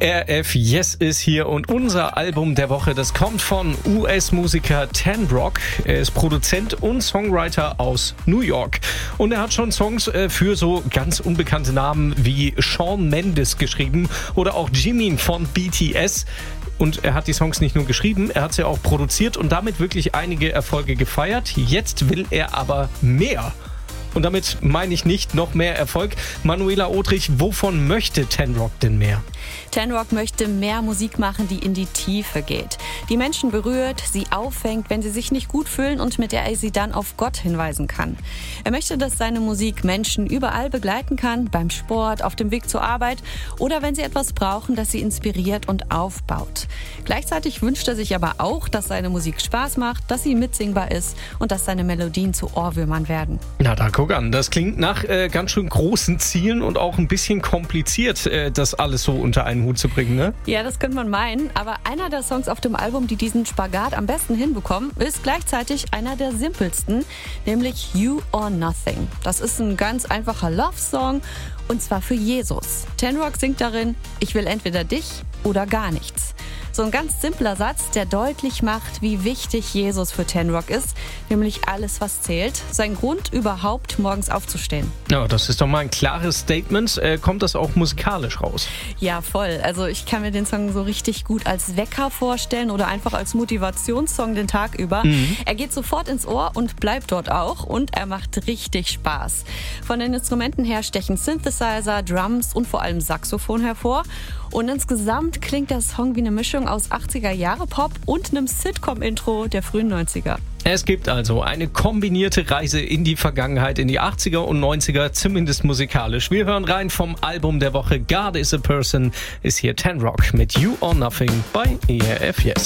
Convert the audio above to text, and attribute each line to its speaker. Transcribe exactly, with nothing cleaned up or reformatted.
Speaker 1: E R F Yes ist hier und unser Album der Woche, das kommt von U S-Musiker Ten Brock. Er ist Produzent und Songwriter aus New York. Und er hat schon Songs für so ganz unbekannte Namen wie Shawn Mendes geschrieben oder auch Jimin von B T S. Und er hat die Songs nicht nur geschrieben, er hat sie auch produziert und damit wirklich einige Erfolge gefeiert. Jetzt will er aber mehr. Und damit meine ich nicht noch mehr Erfolg. Manuela Odrich, wovon möchte Ten Brock denn mehr?
Speaker 2: Ten Brock möchte mehr Musik machen, die in die Tiefe geht. Die Menschen berührt, sie auffängt, wenn sie sich nicht gut fühlen und mit der er sie dann auf Gott hinweisen kann. Er möchte, dass seine Musik Menschen überall begleiten kann, beim Sport, auf dem Weg zur Arbeit oder wenn sie etwas brauchen, das sie inspiriert und aufbaut. Gleichzeitig wünscht er sich aber auch, dass seine Musik Spaß macht, dass sie mitsingbar ist und dass seine Melodien zu Ohrwürmern werden.
Speaker 1: Na, da guck an, das klingt nach äh, ganz schön großen Zielen und auch ein bisschen kompliziert, äh, das alles so unter einen Hut zu bringen, ne?
Speaker 2: Ja, das könnte man meinen, aber einer der Songs auf dem Album, die diesen Spagat am besten hinbekommen, ist gleichzeitig einer der simpelsten, nämlich You or Nothing. Das ist ein ganz einfacher Love-Song und zwar für Jesus. Ten Brock singt darin, ich will entweder dich oder gar nichts. So ein ganz simpler Satz, der deutlich macht, wie wichtig Jesus für Ten Brock ist, nämlich alles, was zählt. Sein Grund, überhaupt morgens aufzustehen.
Speaker 1: Ja, das ist doch mal ein klares Statement. Äh, kommt das auch musikalisch raus?
Speaker 2: Ja, voll. Also ich kann mir den Song so richtig gut als Wecker vorstellen oder einfach als Motivationssong den Tag über. Mhm. Er geht sofort ins Ohr und bleibt dort auch und er macht richtig Spaß. Von den Instrumenten her stechen Synthesizer, Drums und vor allem Saxophon hervor. Und insgesamt klingt der Song wie eine Mischung aus achtziger-Jahre-Pop und einem Sitcom-Intro der frühen neunziger.
Speaker 1: Es gibt also eine kombinierte Reise in die Vergangenheit, in die achtziger und neunziger, zumindest musikalisch. Wir hören rein vom Album der Woche. God is a Person ist hier Ten Brock mit You or Nothing bei E R F Yes.